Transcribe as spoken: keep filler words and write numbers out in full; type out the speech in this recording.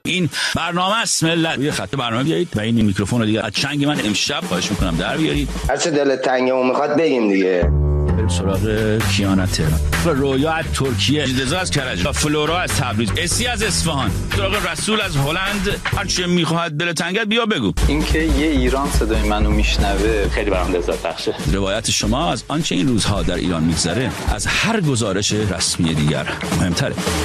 این برنامه است ملت. یه خط برنامه بیایید و این میکروفون رو دیگه از چنگ من امشب خواهش میکنم در بیارید. هر چه دلت تنگه و میخواد بگیم دیگه. بریم سراغ کیانا تهران، رویا از ترکیه، جدزا از کرج، فلورا از تبریز، اسی از اصفهان، سراغ رسول از هلند. هر چه میخواد دل تنگت بیا بگو. اینکه یه ایران صدای منو میشنوه خیلی برام لذت بخشه. روایت شما از آنچه این روزها در ایران میگذره از هر گزارش رسمی دیگر مهمتره.